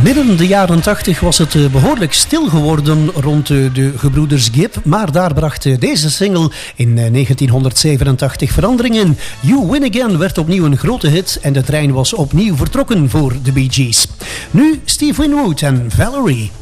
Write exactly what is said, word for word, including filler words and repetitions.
Midden de jaren tachtig was het behoorlijk stil geworden rond de gebroeders Gibb, maar daar bracht deze single in negentienhonderdzevenentachtig verandering in. You Win Again werd opnieuw een grote hit en de trein was opnieuw vertrokken voor de Bee Gees. Nu Steve Winwood en Valerie.